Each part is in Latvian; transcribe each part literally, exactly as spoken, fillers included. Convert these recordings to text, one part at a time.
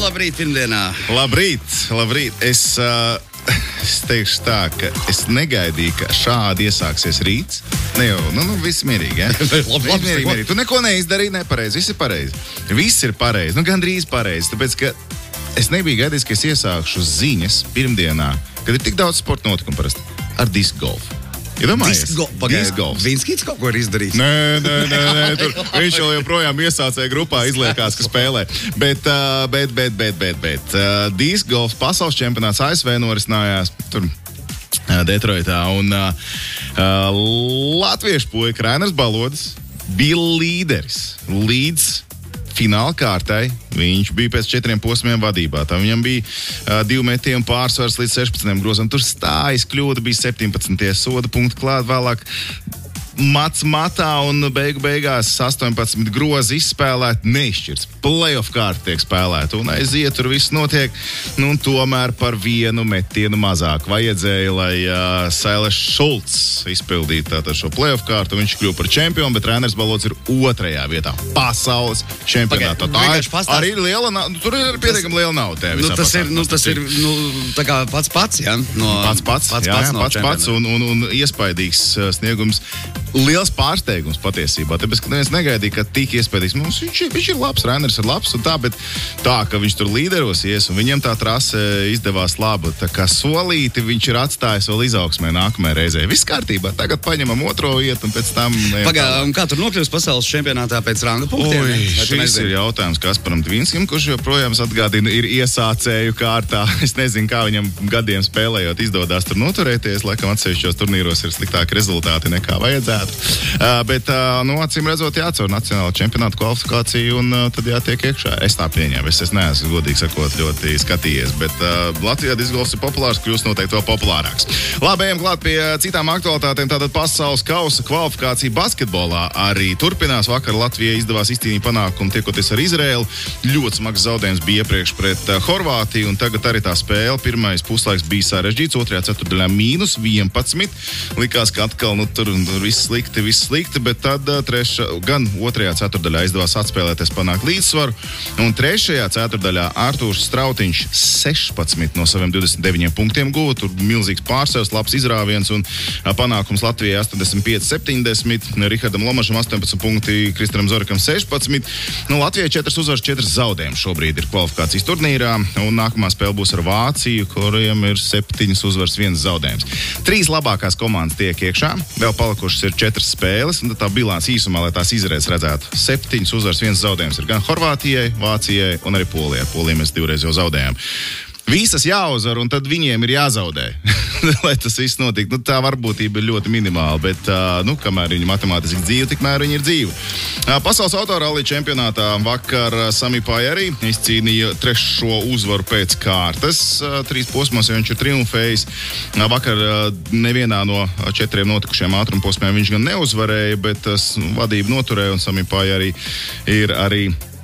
labrīt, pirmdienā. Labrīt, labrīt. Es, uh, es teikšu tā, ka es negaidīju, ka šādi iesāksies rīts. Ne jau, nu, nu viss mierīgi, ja? Labi, labi, mierīgi, mierīgi. Tu neko neizdarīji nepareizi, viss ir pareizi. Viss ir pareizi, nu gandrīz pareizi, tāpēc, ka es nebiju gaidījis, ka es iesākšu ziņas pirmdienā, kad ir tik daudz sporta notikumu parasti, ar disku golfu. Iedomājies? Disku golfs. Vinskits kaut ko ir izdarījis. Nē, nē, nē, nē. Tur, viņš jau joprojām iesācēja grupā izliekās, ka spēlē. Bet, uh, bet, bet, bet, bet, bet. Uh, disku golfs pasaules čempionāts A S V norisinājās tur uh, Detroitā. Un uh, uh, latviešu puika Rainers Balodis bija līderis līdz fināla kārtai. Viņš bija pēc četriem posmiem vadībā. Tā viņam bija uh, divu metienu pārsvars līdz sešpadsmitiem grozam. Tur stājas kļūda bija septiņpadsmit soda punkti klāt. Vēlāk mats matā un beigu beigās astoņpadsmit grozi izspēlēt. Neizšķirts. Playoff kārta tiek spēlēta. Un aiziet, tur viss notiek. Nu, un tomēr par vienu metienu mazāk vajadzēja, lai uh, Sailes Šulcs izpildītu tātad šo playoff kārtu. Viņš kļuva par čempionu, bet Rainers Balodis ir otrajā vietā. Pasaules čempionātā. Pagai, tā ir arī liela, tur ir pietiekami liela nauda. Nu, tas ir, nu, tas ir nu, tā kā pats pats, ja? No, pats pats, pats, jā, pats, jā, pats, pats un, un, un iespaidīgs sniegums. Liels pārsteigums patiesībā, tāpēc, ka neviens negaidīja, ka tik iespējams, mums viņš, viņš ir labs, Rainers ir labs un tā, bet tā, ka viņš tur līderos ies un viņam tā trase izdevās laba, tā kā solīti viņš ir atstājis vēl izaugsmē nākamajā reizē. Viss kārtībā, tagad paņemam otro vietu un pēc tam... Pagā, un kā tur nokļūst pasaules čempionātā pēc ranga punktiem? Oi, šis ir jautājums Kasparam Tvinskim, kurš joprojām atgādina, ir iesācēju kārtā. Es nezinu, kā viņam gadiem spēlējot izdodās tur noturēties, laikam atsevišķos turnīros ir sliktāki rezultāti nekā vajadzētu. Uh, bet, uh, nu, acīm redzot, jācaur nacionāla čempionāta kvalifikāciju un uh, tad jātiek iekšā. Es tā pieņēmu, es, es neesmu, godīgi sakot, ļoti skatījies, bet uh, Latvijā discgolfs ir populārs, kļūst noteikti vēl populārāks. Labi, ejam klāt pie citām aktualitātēm. Tātad pasaules kausa kvalifikācija basketbolā arī turpinās. Vakar Latvijai izdevās izcīnīt panākumu tiekoties ar Izraēlu. Ļoti smags zaudējums bija iepriekš pret uh, Horvātiju, un tagad arī tā spēle. Pirmais puslaiks bija sarežģīts, otrajā ceturtdaļā mīnus vienpadsmit. Likās, ka atkal, nu, tur, tur viss slikti, viss slikti, bet tad uh, treša, gan otrajā ceturtdaļā izdevās atspēlēties, panākt līdzsvaru, un trešajā ceturtdaļā Artūrs Strautiņš sešpadsmit no saviem divdesmit deviņiem punktiem guva, tur milzīgs pārsvars, labs izrāviens un uh, panākums Latvijai astoņdesmit pieci septiņdesmit, Rihardam Lomašam astoņpadsmit punkti, Kristianam Zorikam sešpadsmit. Nu, Latvijai četras uzvaras, četras zaudējums šobrīd ir kvalifikācijas turnīrā, un nākamā spēle būs ar Vāciju, kuriem ir septiņas uzvaras, viens zaudējums. Trīs labākās komandas tiek iekšā, vēl palikušas ir četras spēles, un tā bilants īsumā, lai tās izrēs redzētu. Septiņas uzvaras, viens zaudējums ir gan Horvātijai, Vācijai un arī Polijai. Polijai mēs divreiz jau zaudējām. Visas jāuzvar, un tad viņiem ir jāzaudē, lai tas viss notiek. Nu, tā varbūtība ir ļoti minimāla, bet, uh, nu, kamēr viņi matemātiski dzīvi, tikmēr viņi ir dzīvi. Uh, Pasaules autorallī čempionātā vakar Sami Pajari izcīnīja trešo uzvaru pēc kārtas. Uh, trīs posmos viņš ir triumfējis. Uh, vakar uh, nevienā no četriem notikušiem ātrumposmiem viņš gan neuzvarēja, bet uh, vadību noturēja, un Sami Pajari ir arī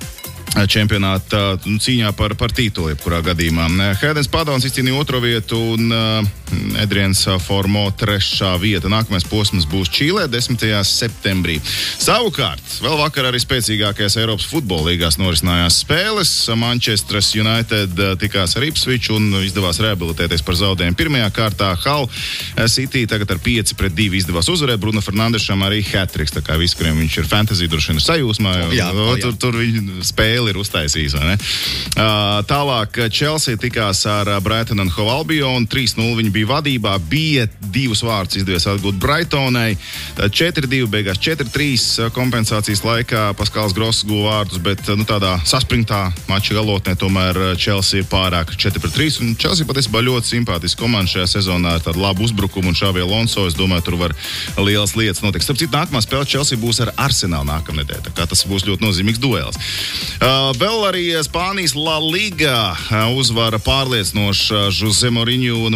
čempionāta cīņā par, par titulu, jebkurā gadījumā. Hēdens Padons izcīnīja otro vietu un uh, Edriens Formo trešā vieta. Nākamais posms būs Čīlē desmitajā septembrī. Savukārt, vēl vakar arī spēcīgākajās Eiropas futbola līgās norisinājās spēles. Manchester United tikās ar Ipswich un izdevās rehabilitēties par zaudējumu pirmajā kārtā. Hull City tagad ar pieci pret divi izdevās uzvarēt. Bruno Fernandešam arī hat-triks, tā kā visi, kuriem viņš ir fantasy, droši vien ir sajūsmā. Jā, jā. Tur, tur viņa spēle ir uztaisījis, vai ne? Uh, tālāk Chelsea tikās ar Brighton and Hove Albion, trīs nulle viņi bija vadībā, bija divus vārdus izdevies atgūt Brightonai, četri divi beigās, četri trīs kompensācijas laikā Paskals Gross guva vārdus, bet nu, tādā saspringtā mača galotnē tomēr Chelsea ir pārāk četri pret trīs, un Chelsea patiesībā ļoti simpātiski komanda šajā sezonā ar tādu labu uzbrukumu, un Xabi Alonso, es domāju, tur var lielas lietas notikt. Starp citu, nākamā spēle Chelsea būs ar Arsenal nākamnedēļ, tā kā tas būs ļoti nozīmīgs duels. Uh, vēl arī Spānijas La Liga uzvara pārliecinoša Jose Mourinho un Madrides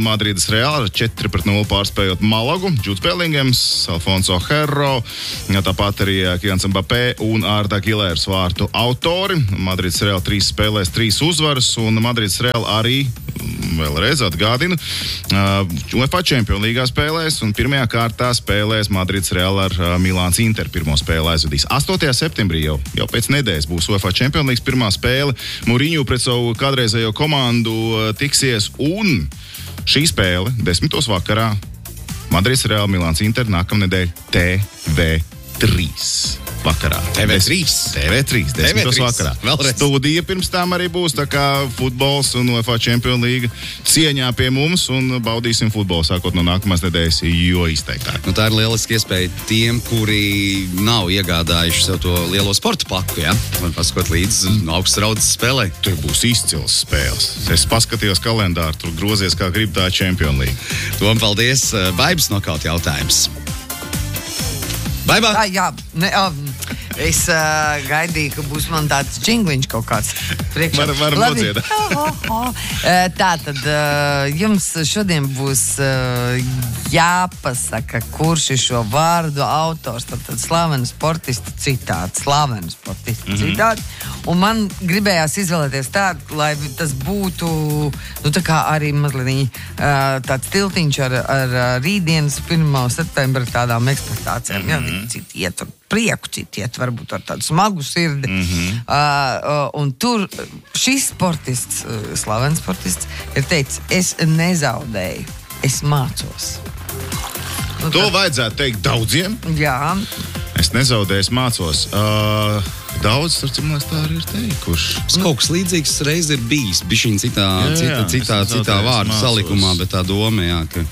Real ar četri pret nulli pārspējot Malagu, Juds Bellingems, Alfonso Herro, tāpat arī Kylians Mbappé un Arda Gilērs vārtu autori. Madrids Real trīs spēlēs, trīs uzvaras, un Madrids Real arī vēlreiz atgādinu, uh, UEFA Champions Līgā spēlēs, un pirmajā kārtā spēlēs Madrids Real ar uh, Milāns Inter pirmo spēli aizvadīs. astotajā septembrī jau, jau pēc nedēļas būs UEFA Champions Līgas pirmā spēle. Mourinho pret savu kādreizējo komandu uh, tiksies, un šī spēle desmitos vakarā Madrids Real Milāns Inter nākamnedēļ T V trīs vakarā. T V trīs. T V trīs, desmitos vakarā. Vēlreiz. Studija pirms tam arī būs, tā kā futbols un UEFA Champions Līga cieņā pie mums, un baudīsim futbolu sākot no nākamās nedēļas, jo izteiktāk. Nu, tā ir lieliski iespēja tiem, kuri nav iegādājuši sev to lielo sporta paku, ja? Man paskot līdz augsts raudzes spēlē. Tur būs izcils spēles. Es paskatījos kalendāru, tur grozies kā grib tā Champions Līga. Tom, paldies. Baibas nokaut jautājums. Baibā! Tā, jā, ne, um, es uh, gaidīju, ka būs man tāds džingliņš kaut kāds priekšā. Varam, varam Labi. nodziedāt. Tā tad uh, jums šodien būs uh, jāpasaka, kurš ir šo vārdu autors. Tad, tad slavenu sportistu citāts, slavenu sportistu mm-hmm. citāts. Un man gribējās izvēlēties tādu, lai tas būtu, nu tā kā arī mazliet uh, tāds tiltiņš ar, ar rītdienas pirmā septembra tādām ekspektācijām. Mm-hmm. Jā, citi iet ar prieku, citi iet varbūt ar tādu smagu sirdi. Mm-hmm. Uh, uh, un tur šis sportists, uh, slavens sportists, ir teicis, es nezaudēju, es mācos. Nu, To tā, vajadzētu teikt daudziem. jā, Es nezaudēju, es mācos. Uh, daudz, ar cik man tā arī ir teikuši. Kaut kas līdzīgs reiz ir bijis, bišķiņ citā, Jā, jā, citā, es citā, nezaudēju, citā es vārdu mācos. salikumā, bet tā doma, jā, ka...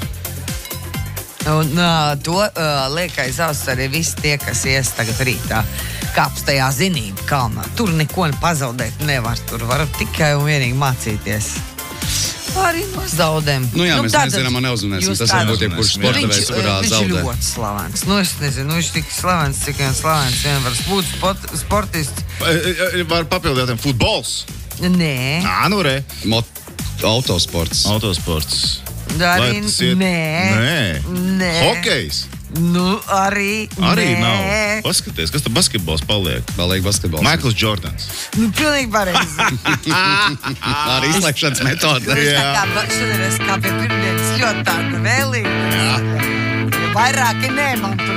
un uh, to uh, liek aiz auss arī visi tie, kas ies tagad rītā kāps tajā zinību kalnā. Tur neko pazaudēt nevar, tur var tikai un vienīgi mācīties. Arī no zaudēm. Nu jā, mēs tātad nezinām un neuzmanēsim. jūs Tas tādu- varbūt jebkurš Viņš, sporta veids, Viņš, kurā viņš ir zaudē. ļoti slavens. Nu, es nezinu, viņš tik slavens, cik vien slavens vien var būt sport, sportists. Var papildināt, futbols. Nē, Ā, nu re. Mot, autosports. Autosports. arī Vai tas iet- nē. Nē. Nē. Hokejs. Nu, arī, Arī nē. nav. Paskaties, kas tad basketbols paliek. Balīgi basketbols. Maikls Jordans. Nu, pilnīgi pareizi. Arī izslēgšanas metode. Nu, es tā Jā. kā šodien es kā pie pirmdienas ļoti tāda vēlīga. Vairāki nē, man tur